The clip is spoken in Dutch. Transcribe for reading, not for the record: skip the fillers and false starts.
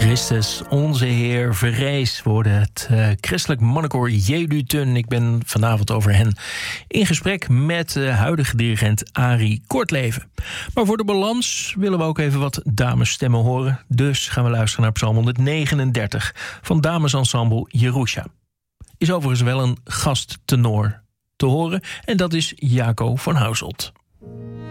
Christus, onze Heer, verrees, worden het christelijk mannenkoor Jeluten. Ik ben vanavond over hen in gesprek met de huidige dirigent Arie Kortleven. Maar voor de balans willen we ook even wat damesstemmen horen. Dus gaan we luisteren naar Psalm 139 van damesensemble Jerusha. Is overigens wel een gasttenor te horen en dat is Jaco van Houselt.